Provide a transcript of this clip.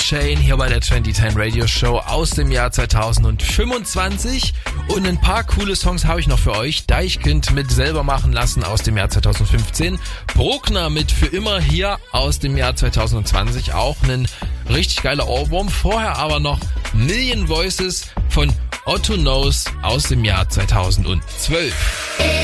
Chain hier bei der 2010 Radio Show aus dem Jahr 2025. Und ein paar coole Songs habe ich noch für euch. Deichkind mit Selber machen lassen aus dem Jahr 2015. Bruckner mit Für immer hier aus dem Jahr 2020. Auch ein richtig geiler Ohrwurm. Vorher aber noch Million Voices von Otto Knows aus dem Jahr 2012.